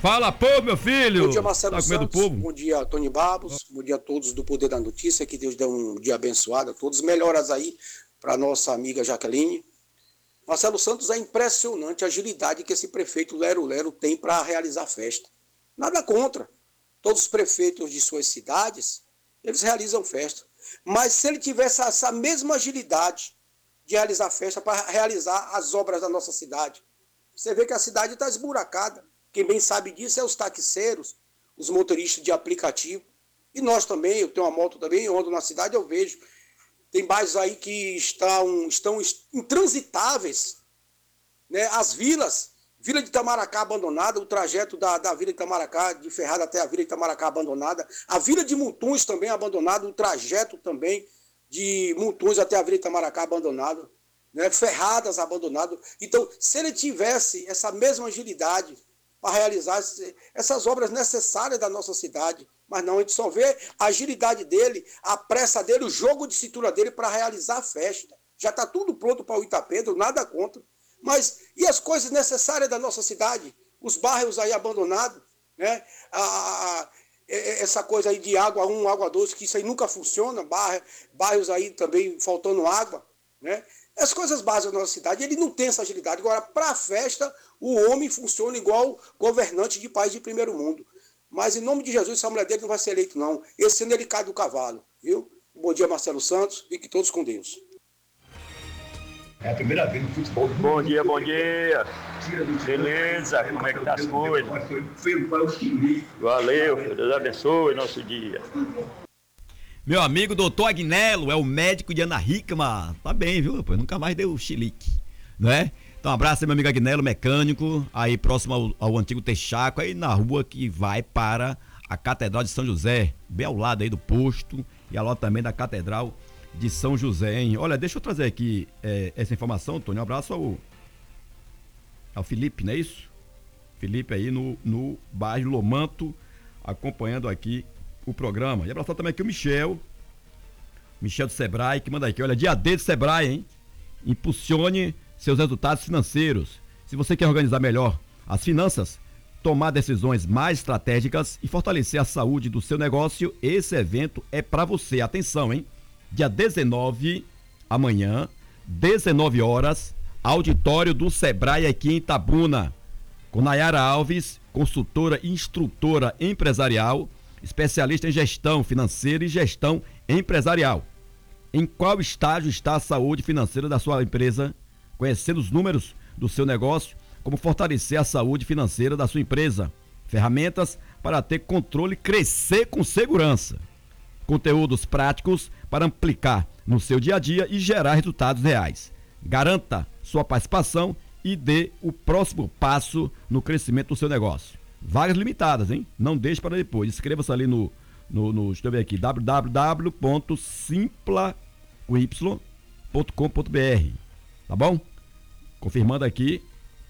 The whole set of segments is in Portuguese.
Fala, povo, meu filho! Bom dia, Marcelo Tá com medo do Santos. povo? Bom dia, Tony Babos. Bom dia a todos do Poder da Notícia. Que Deus dê um dia abençoado a todos. Melhoras aí para nossa amiga Jaqueline. Marcelo Santos, é impressionante a agilidade que esse prefeito Lero Lero tem para realizar festa. Nada contra. Todos os prefeitos de suas cidades, eles realizam festa. Mas se ele tivesse essa mesma agilidade de realizar festa para realizar as obras da nossa cidade, você vê que a cidade está esburacada. Quem bem sabe disso é os taxistas, os motoristas de aplicativo. E nós também, eu tenho uma moto também, eu ando na cidade, eu vejo. Tem bairros aí que estão intransitáveis, né? As vilas, Vila de Itamaracá abandonada, o trajeto da Vila de Itamaracá, de Ferrada até a Vila de Itamaracá abandonada. A Vila de Mutuns também abandonada, o trajeto também de Mutuns até a Vila de Itamaracá abandonado. Né? Ferradas abandonado. Então, se ele tivesse essa mesma agilidade para realizar essas obras necessárias da nossa cidade, mas não, a gente só vê a agilidade dele, a pressa dele, o jogo de cintura dele para realizar a festa. Já está tudo pronto para o Itapedro, nada contra. Mas e as coisas necessárias da nossa cidade? Os bairros aí abandonados, né? Essa coisa aí de água 1, água 2, que isso aí nunca funciona, bairros aí também faltando água, né? As coisas básicas da nossa cidade, ele não tem essa agilidade. Agora, para a festa, o homem funciona igual governante de país de primeiro mundo. Mas, em nome de Jesus, essa mulher dele não vai ser eleito, não. Esse ano ele cai do cavalo, viu? Bom dia, Marcelo Santos. Fiquem todos com Deus. É a primeira vez no futebol. Bom dia, bom dia. Beleza, como é que tá as coisas? Valeu, Deus abençoe nosso dia. Meu amigo doutor Agnello é o médico de Ana Hickman. Tá bem, viu, rapaz? Nunca mais deu chilique, né? Então, um abraço aí, meu amigo Agnello, mecânico, aí próximo ao antigo Texaco, aí na rua que vai para a Catedral de São José, bem ao lado aí do posto e ao lado também da Catedral de São José, hein? Olha, deixa eu trazer aqui essa informação, Tony. Um abraço ao Felipe, não é isso? Felipe aí no bairro Lomanto, acompanhando aqui o programa. E abraçar também aqui o Michel do Sebrae, que manda aqui, olha, dia D do Sebrae, hein? Impulsione seus resultados financeiros. Se você quer organizar melhor as finanças, tomar decisões mais estratégicas e fortalecer a saúde do seu negócio, esse evento é para você. Atenção, hein? Dia 19, amanhã, 19 horas, auditório do Sebrae aqui em Itabuna, com Nayara Alves, consultora e instrutora empresarial, especialista em gestão financeira e gestão empresarial. Em qual estágio está a saúde financeira da sua empresa? Conhecendo os números do seu negócio, como fortalecer a saúde financeira da sua empresa. Ferramentas para ter controle e crescer com segurança. Conteúdos práticos para aplicar no seu dia a dia e gerar resultados reais. Garanta sua participação e dê o próximo passo no crescimento do seu negócio. Vagas limitadas, hein? Não deixe para depois. Inscreva-se ali no deixa eu ver aqui, www.simpla.com.br, tá bom? Confirmando aqui,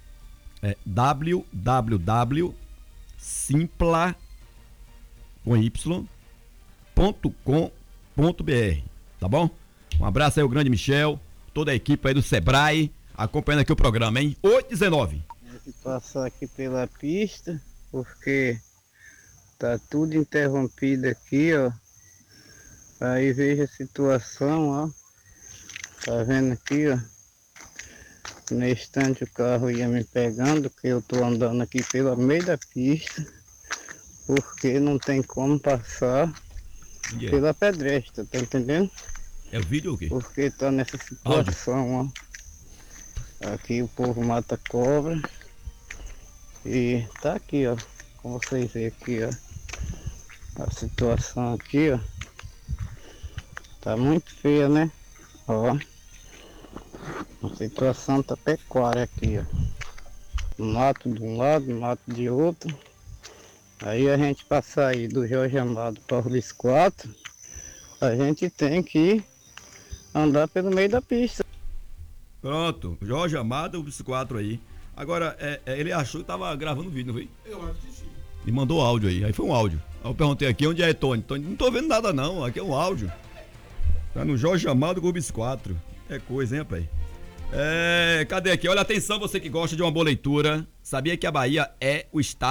www.simpla.com.br, tá bom? Um abraço aí ao grande Michel, toda a equipe aí do Sebrae, acompanhando aqui o programa, hein? 8h19. Tem que passar aqui pela pista, porque tá tudo interrompido aqui, ó. Aí veja a situação, ó. Tá vendo aqui, ó. No instante o carro ia me pegando, que eu tô andando aqui pelo meio da pista, porque não tem como passar pela pedestre, tá entendendo? É o vídeo ou o quê? Porque tá nessa situação, ó. Aqui o povo mata cobra. E tá aqui, ó. Como vocês veem aqui, ó. A situação aqui, ó. Tá muito feia, né? Ó. A situação tá pecuária aqui, ó. Mato de um lado, mato de outro. Aí a gente pra sair do Jorge Amado para o Luiz 4, a gente tem que andar pelo meio da pista. Pronto, Jorge Amado, o Luiz 4 aí. Agora, ele achou que tava gravando vídeo, não foi? Eu acho que sim. E mandou áudio aí foi um áudio. Aí eu perguntei aqui, onde é Tony? Tony, não tô vendo nada não, aqui é um áudio. Tá no Jorge Amado Rubens 4. É coisa, hein, rapaz? Cadê aqui? Olha, atenção, você que gosta de uma boa leitura. Sabia que a Bahia é o estado